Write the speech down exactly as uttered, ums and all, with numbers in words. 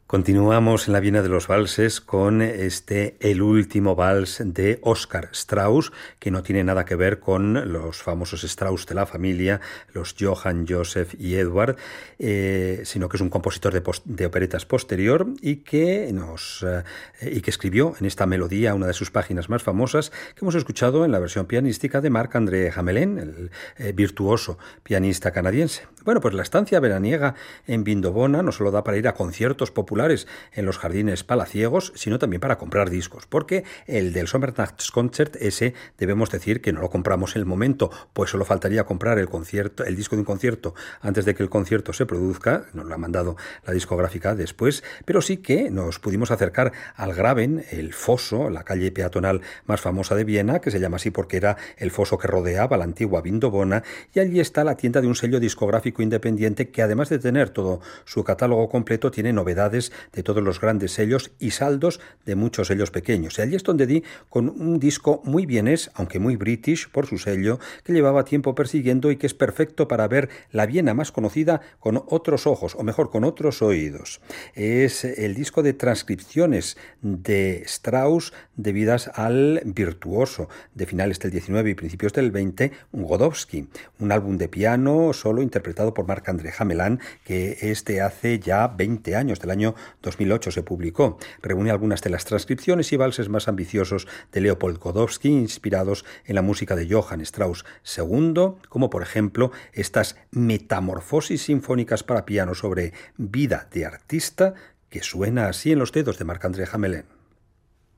Continuamos en la Viena de los Valses con este El último vals de Oscar Strauss, que no tiene nada que ver con los famosos Strauss de la familia, los Johann, Joseph y Edward, eh, sino que es un compositor de, post, de operetas posterior y que nos eh, y que escribió en esta melodía una de sus páginas más famosas que hemos escuchado en la versión pianística de Marc-André Hamelin, el eh, virtuoso pianista canadiense. Bueno, pues la estancia veraniega en Vindobona no solo da para ir a conciertos populares en los jardines palaciegos, sino también para comprar discos, porque el del Sommernachtskonzert, ese debemos decir que no lo compramos en el momento, pues solo faltaría comprar el concierto, el disco de un concierto antes de que el concierto se produzca, nos lo ha mandado la discográfica después, pero sí que nos pudimos acercar al Graben, el foso, la calle peatonal más famosa de Viena, que se llama así porque era el foso que rodeaba la antigua Vindobona, y allí está la tienda de un sello discográfico independiente que, además de tener todo su catálogo completo, tiene novedades de todos los grandes sellos y saldos de muchos sellos pequeños. Y allí es donde di con un disco muy vienés, aunque muy british por su sello, que llevaba tiempo persiguiendo y que es perfecto para ver la Viena más conocida con otros ojos, o mejor, con otros oídos. Es el disco de transcripciones de Strauss debidas al virtuoso de finales del diecinueve y principios del veinte, Godowsky, un álbum de piano solo interpretado por Marc-André Hamelin, que este hace ya veinte años, del año dos mil ocho se publicó. Reúne algunas de las transcripciones y valses más ambiciosos de Leopold Godowsky, inspirados en la música de Johann Strauss segundo, como por ejemplo estas metamorfosis sinfónicas para piano sobre vida de artista, que suena así en los dedos de Marc-André Hamelin.